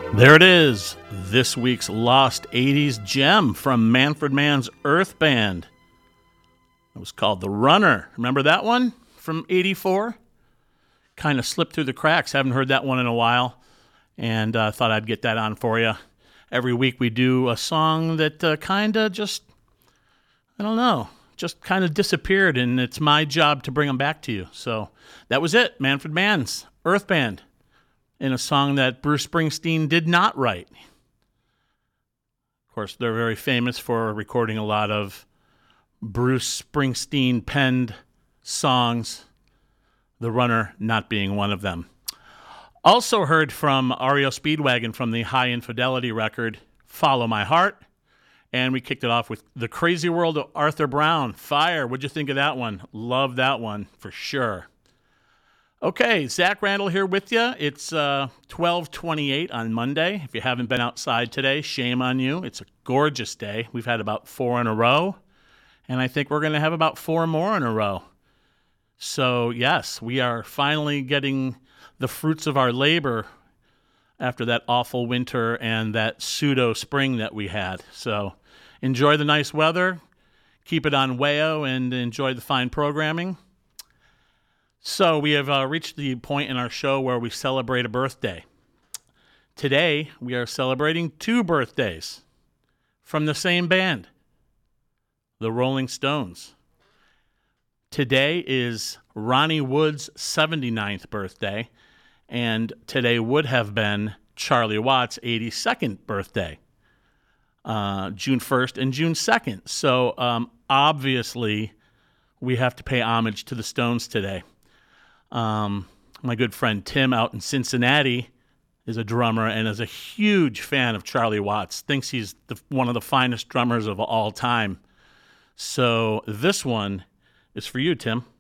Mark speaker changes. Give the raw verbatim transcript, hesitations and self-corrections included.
Speaker 1: There it is, this week's Lost eighties gem from Manfred Mann's Earth Band. It was called The Runner. Remember that one from eighty-four? Kind of slipped through the cracks. Haven't heard that one in a while, and uh, thought I'd get that on for you. Every week we do a song that uh, kind of just, I don't know, just kind of disappeared, and it's my job to bring them back to you. So that was it, Manfred Mann's Earth Band, in a song that Bruce Springsteen did not write. Of course, they're very famous for recording a lot of Bruce Springsteen penned songs, The Runner not being one of them. Also heard from R E O Speedwagon from the High Infidelity record, Follow My Heart. And we kicked it off with The Crazy World of Arthur Brown, Fire. What'd you think of that one? Love that one for sure. Okay, Zach Randall here with you. It's uh, twelve twenty-eight on Monday. If you haven't been outside today, shame on you. It's a gorgeous day. We've had about four in a row, and I think we're going to have about four more in a row. So, yes, we are finally getting the fruits of our labor after that awful winter and that pseudo-spring that we had. So, enjoy the nice weather, keep it on W A O, and enjoy the fine programming. So we have uh, reached the point in our show where we celebrate a birthday. Today, we are celebrating two birthdays from the same band, the Rolling Stones. Today is Ronnie Wood's seventy-ninth birthday, and today would have been Charlie Watts' eighty-second birthday, uh, June first and June second. So um, obviously, we have to pay homage to the Stones today. Um, my good friend Tim out in Cincinnati is a drummer and is a huge fan of Charlie Watts, thinks he's the, one of the finest drummers of all time. So this one is for you, Tim.